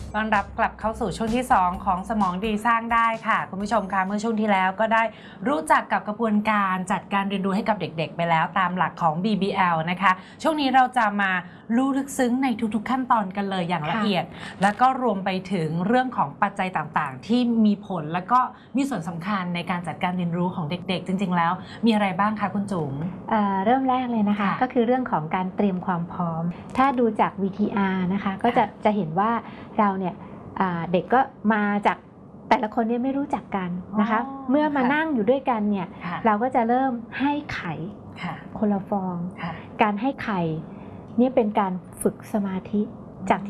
ต้อนรับกลับเข้าสู่ช่วงที่2ของสมองดีสร้างได้ค่ะคุณผู้ชมคะเมื่อช่วงที่แล้วก็ได้รู้จักกับกระบวนการจัดการเรียนรู้ให้กับเด็กๆไปแล้วตามหลักของ BBL นะคะช่วงนี้เราจะมารู้ลึกซึ้งในทุกๆขั้นตอนกันเลยอย่างละเอียดแล้วก็รวมไปถึงเรื่องของปัจจัยต่างๆที่มีผลแล้วก็มีส่วนสำคัญในการจัดการเรียนรู้ของเด็กๆจริงๆแล้วมีอะไรบ้างคะคุณจุ๋มเริ่มแรกเลยนะคะก็คือเรื่องของการเตรียมความพร้อมถ้าดูจาก VTR นะคะก็จะเห็นว่าเราเนี่ยเด็กก็มาจากแต่ละคนเนี่ยไม่รู้จักกันนะคะเมื่อมานั่งอยู่ด้วยกันเนี่ยเราก็จะเริ่มให้ไข่คนละฟองการให้ไข่เนี่ยเป็นการฝึกสมาธิจาก